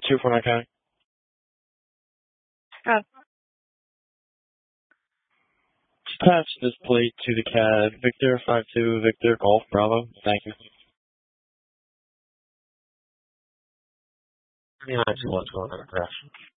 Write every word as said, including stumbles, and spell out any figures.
two four nine County. Oh. Patch this plate to the C A D. Victor five two Victor Golf Bravo. Thank you. Yeah, I see what's going on.